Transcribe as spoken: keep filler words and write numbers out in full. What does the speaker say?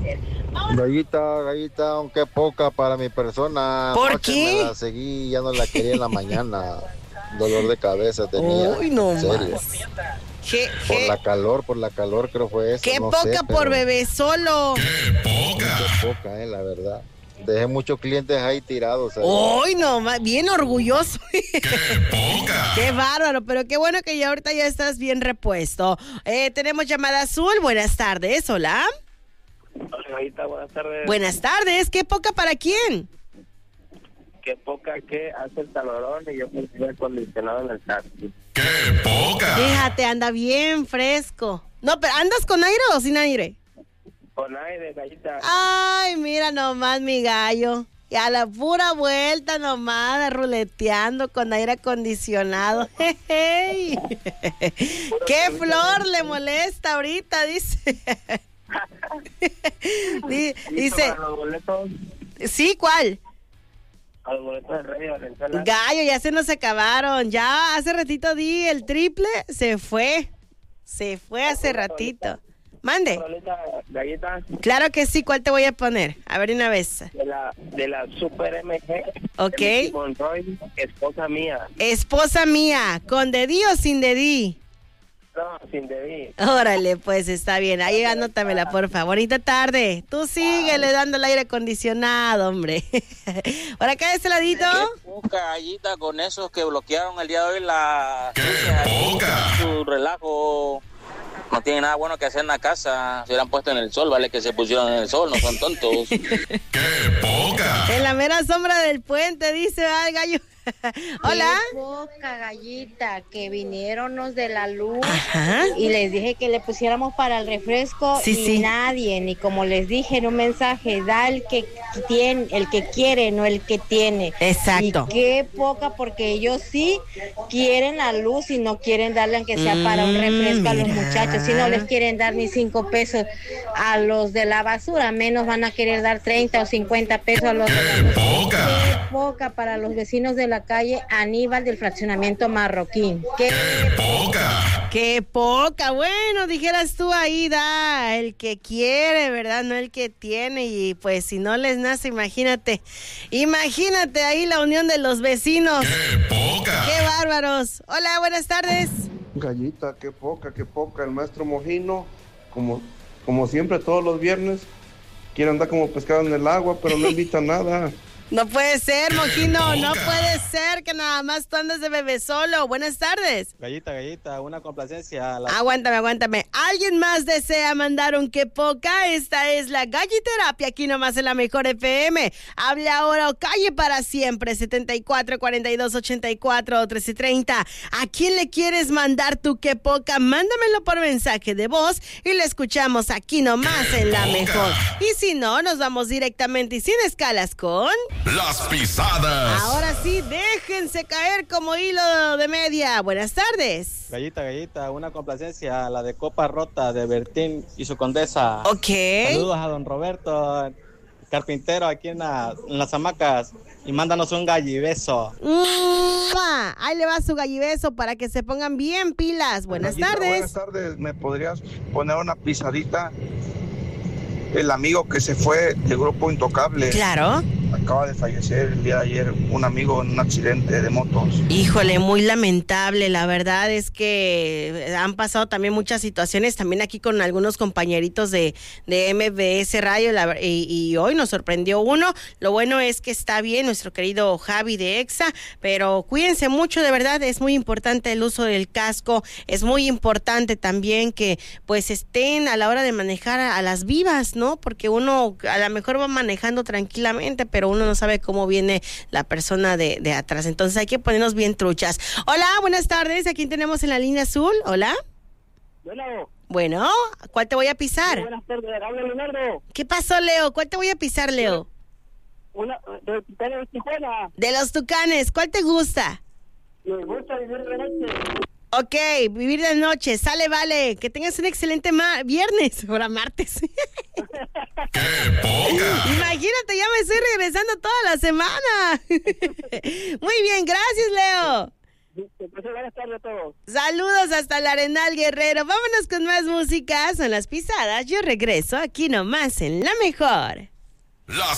Gallita, gallita, aunque poca para mi persona. ¿Por Anoche qué? Me la seguí, ya no la quería en la mañana. Dolor de cabeza tenía. Uy, no en serio. más. Je, Por je. la calor, por la calor creo fue eso. Qué no poca sé, por pero bebé solo. Qué poca, eh, la verdad. Dejé muchos clientes ahí tirados. ahí. Uy, no más, bien orgulloso. Qué bárbaro, pero qué bueno que ya ahorita ya estás bien repuesto. Eh, tenemos llamada azul. Buenas tardes, hola. Hola, Gallita, buenas tardes. Buenas tardes, ¿qué poca para quién? Qué poca que hace el calorón y yo me estoy acondicionado en el taxi. Fíjate, anda bien fresco. No, pero ¿andas con aire o sin aire? Con aire, Gallita. Ay, mira nomás mi gallo. Y a la pura vuelta nomás, ruleteando con aire acondicionado. Hey. ¿Qué flor le molesta ahorita? Dice. Dice. Los boletos, Sí, ¿cuál? los boletos de Rey de Valenzuela. Gallo, ya se nos acabaron. Ya hace ratito di el triple, se fue. Se fue hace ratito. Mande. Rolita, Gallita, Claro que sí, ¿cuál te voy a poner? A ver una vez. de la, de la Super M G. Ok. de Mickey Monroy, esposa mía. Esposa mía, ¿con dedí o sin dedí? No, sin dedí. Órale, pues está bien. Ahí anótamela, por favor. Bonita tarde. Tú síguele dando el aire acondicionado, hombre. Por acá de este ladito. Qué poca, Gallita, con esos que bloquearon el día de hoy la... ¡Qué su relajo! No tienen nada bueno que hacer en la casa. Se hubieran puesto en el sol, vale que se pusieron en el sol, no son tontos. En la mera sombra del puente, dice ah, el gallo. Hola. Qué poca, Gallita, que vinieron los de la luz. Ajá. Y les dije que le pusiéramos para el refresco Sí, y sí. nadie, ni como les dije en un mensaje, da el que tiene, el que quiere, no el que tiene. Exacto. Y qué poca, porque ellos sí quieren la luz y no quieren darle aunque sea para un Mm, refresco a los mira. muchachos. Si no les quieren dar ni cinco pesos a los de la basura, menos van a querer dar treinta o cincuenta pesos a los de la luz. Qué poca para los vecinos de la calle Aníbal del fraccionamiento Marroquín. Qué Qué poca. Bueno, dijeras tú ahí, da el que quiere, ¿verdad? No el que tiene. Y pues si no les nace, imagínate. Imagínate ahí la unión de los vecinos. Qué bárbaros. Hola, buenas tardes. Gallita, qué poca, qué poca. El maestro Mojino, como, como siempre todos los viernes, quiere andar como pescado en el agua, pero no invita nada. No puede ser, Mojino, no puede ser que nada más tú andes de bebé solo. Buenas tardes. Gallita, Gallita, una complacencia. La... Aguántame, aguántame. ¿Alguien más desea mandar un que poca? Esta es la Galliterapia, aquí nomás en la Mejor F M. Habla ahora o calle para siempre, setenta y cuatro, cuarenta y dos, ochenta y cuatro, trece treinta. ¿A quién le quieres mandar tu que poca? Mándamelo por mensaje de voz y lo escuchamos aquí nomás en la Mejor. Y si no, nos vamos directamente y sin escalas con... Las pisadas. Ahora sí, déjense caer como hilo de media. Buenas tardes. Gallita, Gallita, una complacencia, la de Copa Rota de Bertín y su condesa. Ok. Saludos a don Roberto, carpintero aquí en, la, en las hamacas, y mándanos un gallibeso. ¡Mua! Ahí le va su gallibeso para que se pongan bien pilas. Buenas Gallita, tardes. Buenas tardes, ¿me podrías poner una pisadita? El amigo que se fue del grupo Intocable. Claro. Acaba de fallecer el día de ayer un amigo en un accidente de motos. Híjole, muy lamentable. La verdad es que han pasado también muchas situaciones, también aquí con algunos compañeritos de, de M B S Radio, la, y, y hoy nos sorprendió uno. Lo bueno es que está bien nuestro querido Javi de EXA, pero cuídense mucho, de verdad, es muy importante el uso del casco, es muy importante también que pues estén a la hora de manejar a, a las vivas, ¿no? Porque uno a lo mejor va manejando tranquilamente, pero uno no sabe cómo viene la persona de, de atrás, entonces hay que ponernos bien truchas. Hola, buenas tardes, ¿a quién tenemos en la línea azul? Hola. Bueno. Bueno, ¿cuál te voy a pisar? Sí, buenas tardes, habla Leonardo. ¿Qué pasó, Leo? ¿Cuál te voy a pisar, Leo? Una, de Tucanes de Tijuana. De los Tucanes, ¿cuál te gusta? Me gusta vivir de noche. Ok, vivir de noche, sale, vale. Que tengas un excelente ma- viernes, ahora martes. Imagínate, ya me estoy regresando toda la semana. Muy bien, gracias, Leo. y buenas tardes a todos. Saludos hasta el Arenal, Guerrero. Vámonos con más música. Son las pisadas. Yo regreso aquí nomás en La Mejor. Las